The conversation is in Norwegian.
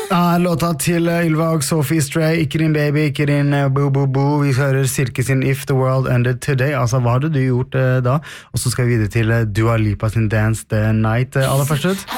Låta til Ylva og Sophie Stray, ikke din baby, ikke din boo boo boo. Vi hører Silke sin If the World Ended Today. Altså, hva hadde du gjort da? Og så skal vi videre til Dua Lipa sin Dance the Night aller først ut.